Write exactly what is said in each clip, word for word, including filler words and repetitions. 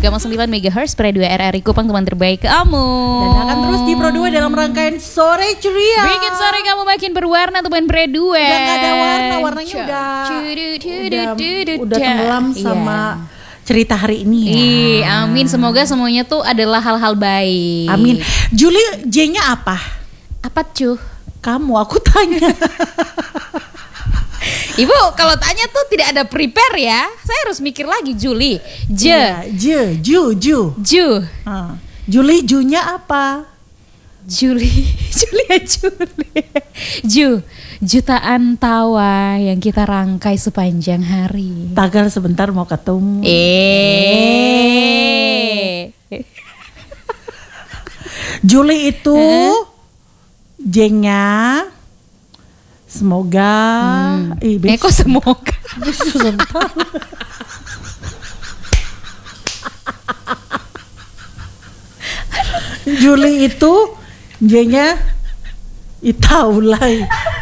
tiga koma sembilan megahertz Pro dua R R I Kupang, teman terbaik kamu. Dan akan terus di Pro dua dalam rangkaian Sore Ceria. Bikin sore kamu makin berwarna teman Pro dua. Udah gak ada warna, warnanya udah Udah, udah tenggelam sama cerita hari ini ya. Ih, amin. Semoga semuanya tuh adalah hal-hal baik. Amin. Juli, J-nya apa? Apa cuh? Kamu, aku tanya. Ibu kalau tanya tuh tidak ada prepare ya. Saya harus mikir lagi. Juli, J, ya, J, Ju, Ju. Ju. Uh. Juli, Ju-nya apa? Juli, Julia Juli. Ju, jutaan tawa yang kita rangkai sepanjang hari. Tagar sebentar mau ketemu. Eh. Juli itu uh. J-nya semoga hmm. Ih, eh kok semoga? Juli itu J-nya Itaulai.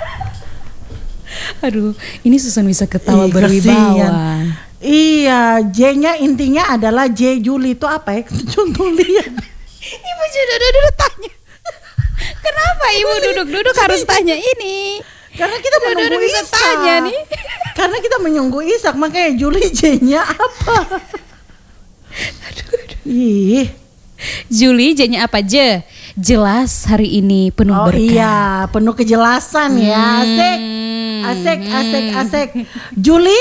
Aduh, ini Susan bisa ketawa Ih, berwibawa. Iya, J-nya intinya adalah J Juli itu apa ya? Contoh lihat. Ibu duduk-duduk tanya. Kenapa ibu duduk-duduk harus tanya ini? Karena kita menunggu bisa Isak. Tanya nih. Karena kita menunggu Isak, makanya Juli J-nya apa? Aduh, aduh. Ih. Juli J-nya apa? J. Jelas hari ini penuh oh, berkah. Oh iya, penuh kejelasan hmm. ya. Asik. Asik, asik, asik. Juli?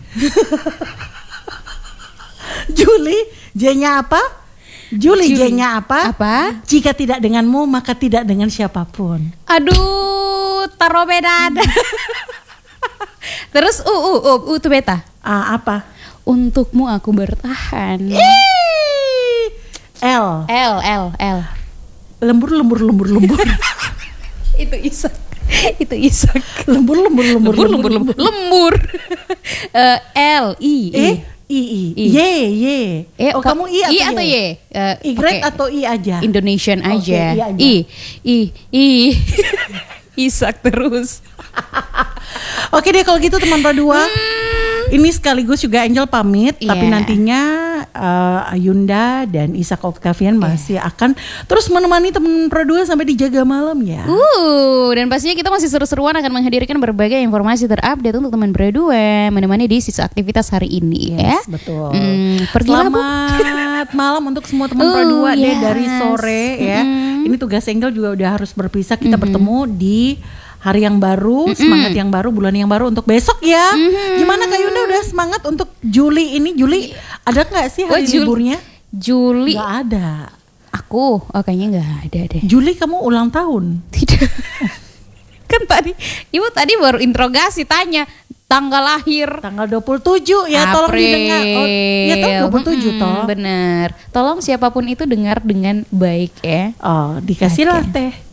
Juli, J-nya apa? Juli, Juli. J-nya apa? Apa? Jika tidak denganmu, maka tidak dengan siapapun. Aduh, taruh beda. Terus U, U, U, U itu beta. Ah, apa? Untukmu aku bertahan. Ih, L. L, L, L. Lembur, lembur, lembur, lembur. Itu Isak. Itu Isak. Lembur, lembur, lembur, lembur, lembur, lembur. Lembur. uh, L, I, I. Eh? I, I, I. Y, Y. Eh, oh, kamu I atau I? Atau Y? Y? Uh, y okay. Atau I aja? Indonesian aja. Okay, I, aja. I, I, I. Isak terus. Oke deh kalau gitu teman Pro dua. Hmm. Ini sekaligus juga Angel pamit, yeah. Tapi nantinya uh, Ayunda dan Isak Octavian masih yeah. akan terus menemani teman Pro dua sampai di Jaga Malam ya. Uh, dan pastinya kita masih seru-seruan akan menghadirkan berbagai informasi terupdate untuk teman Pro dua menemani di sisa aktivitas hari ini yes, ya. Betul. Hmm, Selamat malam untuk semua teman uh, Pro dua yes. deh dari sore ya. Mm-hmm. Ini tugas Angel juga udah harus berpisah. Kita mm-hmm. bertemu di hari yang baru, mm-hmm. semangat yang baru, bulan yang baru untuk besok ya. Mm-hmm. Gimana Kak Yunda udah semangat untuk Juli ini? Juli ada nggak sih hari oh, liburnya? Juli nggak ada. Aku, oh kayaknya nggak ada deh. Juli kamu ulang tahun? Tidak. Kan tadi, ibu tadi baru interogasi tanya tanggal lahir. Tanggal dua puluh tujuh ya, April. Tolong didengar. Oh, ya toh dua puluh tujuh hmm, toh. Bener. Tolong siapapun itu dengar dengan baik ya. Oh, dikasih okay. lah teh.